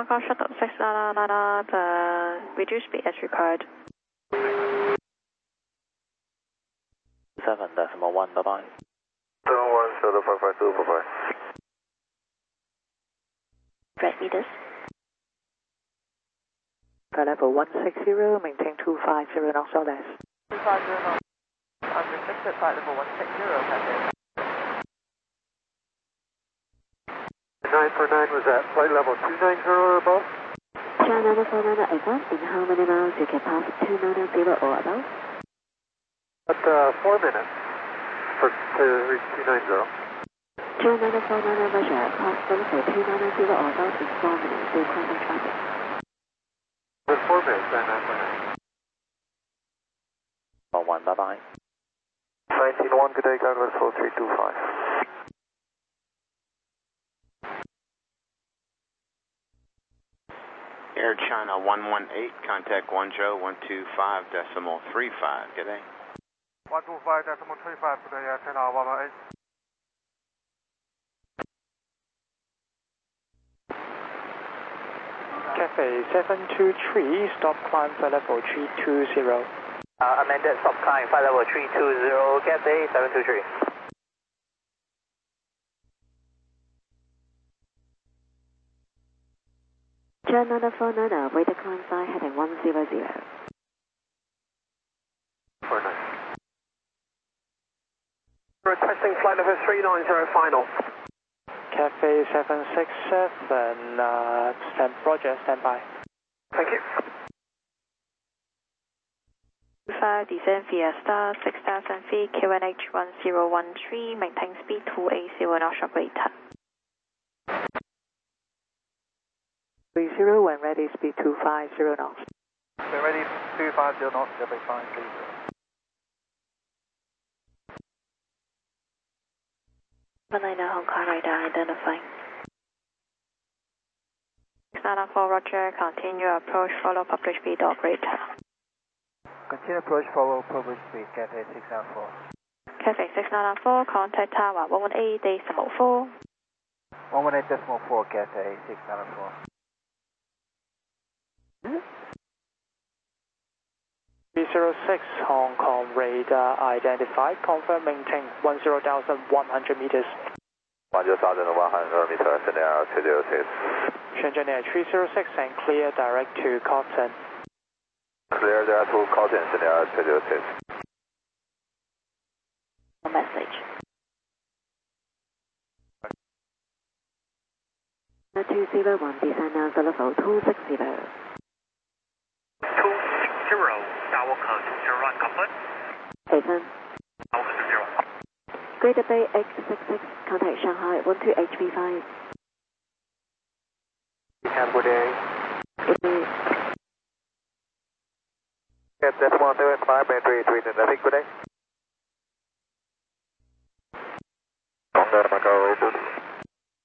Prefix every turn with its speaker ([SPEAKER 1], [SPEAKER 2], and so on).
[SPEAKER 1] Hong Kong Shuttle 6999, reduce speed as required.
[SPEAKER 2] 7.1, bye-bye.
[SPEAKER 3] 71, Shuttle 552, bye-bye.
[SPEAKER 1] Red meters.
[SPEAKER 4] Flight level 160, maintain 250 knots or less.
[SPEAKER 5] 250 knots. Unrestricted flight level 160, Cathay.
[SPEAKER 3] 949 was at flight level 290 or above?
[SPEAKER 6] China 490 advance, in how many miles you can pass 290 or above?
[SPEAKER 3] About 4 minutes to reach 290.
[SPEAKER 6] China 490 Roger, pass velocity 290 or above in 4 minutes to contact traffic.
[SPEAKER 3] 4 minutes at 949.
[SPEAKER 2] 1, bye-bye.
[SPEAKER 3] 191, good day, Douglas 4325.
[SPEAKER 7] Air China 118, contact 10125.35, good day.
[SPEAKER 3] 125.35, good day, Air China 118.
[SPEAKER 4] Cathay 723, stop climb flight level 320.
[SPEAKER 5] Amended stop climb, flight level 320, Cathay 723.
[SPEAKER 6] China 490, way to climb side heading 100.
[SPEAKER 3] 49.
[SPEAKER 5] Requesting flight level 390 final.
[SPEAKER 4] Cathay 767, Roger, stand by.
[SPEAKER 5] Thank you.
[SPEAKER 1] 5 descend via star 6000 feet, QNH 1013, maintain speed 280 knots operator.
[SPEAKER 4] 30 when ready, speed 250 knots.
[SPEAKER 3] We're ready, 250 knots, Cathay 530.
[SPEAKER 1] Hong Kong radar identifying. 694 Roger, continue approach, follow public speed operator.
[SPEAKER 3] Continue approach, follow public speed, Cathay 694.
[SPEAKER 1] Cathay 694, contact tower 118.4.
[SPEAKER 3] 118.4, Cathay 694.
[SPEAKER 4] 306 Hong Kong radar identified, confirm maintain 10,100 meters.
[SPEAKER 3] 10,100 meters, Shenzhen Air 206.
[SPEAKER 4] Shenzhen Air 306 and clear direct to Cotton.
[SPEAKER 3] Clear there to Cotton, Shenzhen Air 206.
[SPEAKER 1] Message.
[SPEAKER 6] 201, descend now to level 260.
[SPEAKER 5] 260, Tower 201, confirm.
[SPEAKER 6] Affirm.
[SPEAKER 5] Tower 20.
[SPEAKER 6] Greater Bay X66, contact Shanghai 12HV5.
[SPEAKER 3] Good day.
[SPEAKER 6] Good day.
[SPEAKER 3] That's 175, battery 3, good day.